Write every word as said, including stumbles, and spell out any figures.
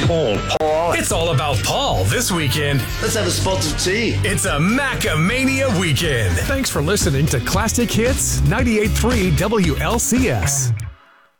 Paul. Paul. It's all about Paul this weekend. Let's have a spot of tea. It's a Macamania weekend. Thanks for listening to Classic Hits ninety-eight point three W L C S.